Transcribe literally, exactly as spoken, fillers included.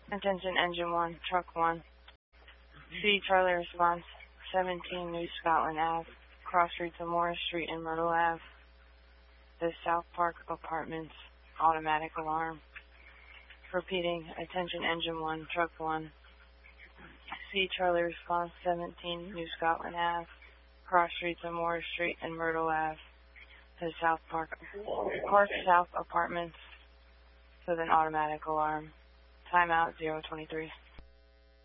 Attention Engine one, Truck one. C Charlie response, seventeen New Scotland Avenue, cross streets of Morris Street and Myrtle Avenue. The South Park Apartments, automatic alarm. Repeating, attention Engine one, Truck one. C Charlie response, seventeen New Scotland Avenue, cross streets of Morris Street and Myrtle Avenue. The South Park, Park South Apartments with an automatic alarm. Timeout zero twenty-three.